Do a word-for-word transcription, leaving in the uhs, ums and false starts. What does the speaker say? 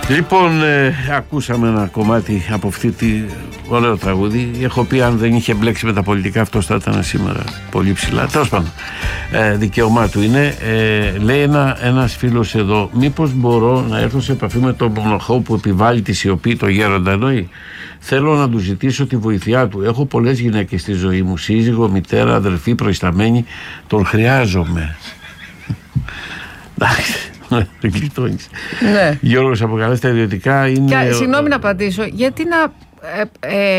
Λοιπόν, ε, ακούσαμε ένα κομμάτι από αυτή τη ωραίο τραγούδι. Έχω πει, αν δεν είχε μπλέξει με τα πολιτικά, αυτό θα ήταν σήμερα πολύ ψηλά. Τέλος πάντων, ε, δικαίωμά του είναι. ε, Λέει ένα, ένας φίλος εδώ, μήπως μπορώ να έρθω σε επαφή με τον μοναχό που επιβάλλει τη σιωπή, το γέροντα εννοεί. Θέλω να του ζητήσω τη βοήθειά του. Έχω πολλές γυναίκες στη ζωή μου, σύζυγο, μητέρα, αδερφή, προϊσταμένη. Τον χρειάζομαι. Εντάξει. Γλιτώνεις. Ναι. Γιώργος, αποκαλέσει τα ιδιωτικά είναι. Και, συγγνώμη να απαντήσω, γιατί να. Ε, ε,